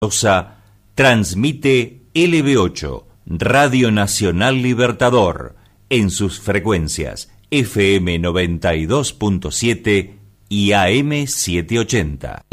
transmite LB8, Radio Nacional Libertador, en sus frecuencias FM 92.7 y AM 780.